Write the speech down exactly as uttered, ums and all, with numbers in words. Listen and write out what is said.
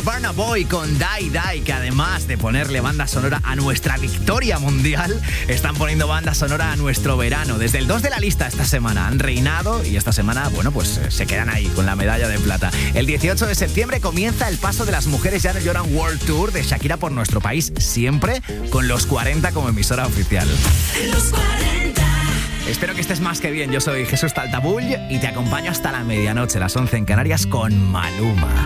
Burna Boy con Die Die, que además de ponerle banda sonora a nuestra victoria mundial, están poniendo banda sonora a nuestro verano. Desde el dos de la lista esta semana han reinado y esta semana, bueno, pues se quedan ahí con la medalla de plata. El dieciocho de septiembre comienza el paso de las Mujeres Ya No Lloran World Tour de Shakira por nuestro país, siempre con los cuarenta como emisora oficial. Los cuarenta. Espero que estés más que bien. Yo soy Jesús Taltabull y te acompaño hasta la medianoche, las once en Canarias, con Maluma.